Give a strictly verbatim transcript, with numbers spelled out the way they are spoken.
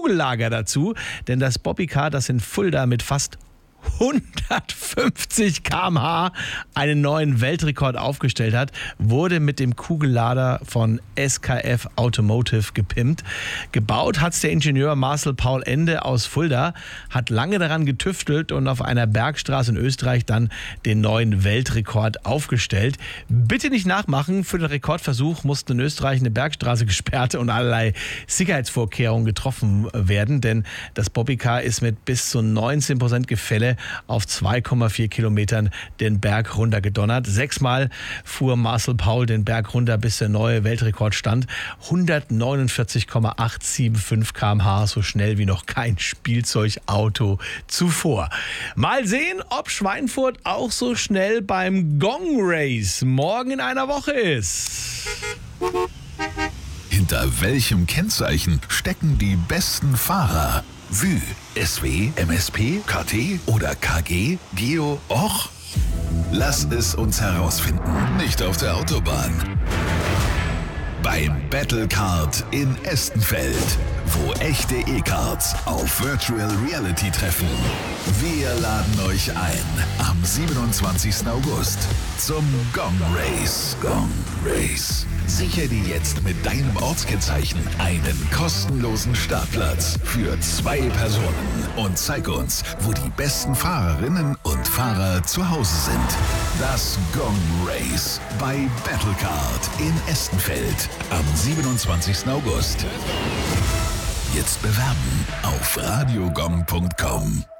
Kugellager dazu, denn das Bobbycar, das in Fulda mit fast hundertfünfzig Kilometer pro Stunde einen neuen Weltrekord aufgestellt hat, wurde mit dem Kugellader von S K F Automotive gepimpt. Gebaut hat es der Ingenieur Marcel Paul Ende aus Fulda, hat lange daran getüftelt und auf einer Bergstraße in Österreich dann den neuen Weltrekord aufgestellt. Bitte nicht nachmachen, für den Rekordversuch mussten in Österreich eine Bergstraße gesperrt und allerlei Sicherheitsvorkehrungen getroffen werden, denn das Bobbycar ist mit bis zu neunzehn Prozent Gefälle auf zwei Komma vier Kilometern den Berg runtergedonnert. Sechsmal fuhr Marcel Paul den Berg runter, bis der neue Weltrekord stand. hundertneunundvierzig Komma achthundertfünfundsiebzig Kilometer pro Stunde, so schnell wie noch kein Spielzeugauto zuvor. Mal sehen, ob Schweinfurt auch so schnell beim Gong Race morgen in einer Woche ist. Hinter welchem Kennzeichen stecken die besten Fahrer? Vue, S W, M S P, K T oder K G, Geo, Och? Lass es uns herausfinden. Nicht auf der Autobahn. Beim Battlecard in Estenfeld, wo echte E-Cards auf Virtual Reality treffen. Wir laden euch ein am siebenundzwanzigsten August zum Gong Race. Gong Race. Sichere dir jetzt mit deinem Ortskennzeichen einen kostenlosen Startplatz für zwei Personen und zeig uns, wo die besten Fahrerinnen und Fahrer zu Hause sind. Das Gong Race bei Battlecard in Estenfeld am siebenundzwanzigsten August. Jetzt bewerben auf radiogong punkt com.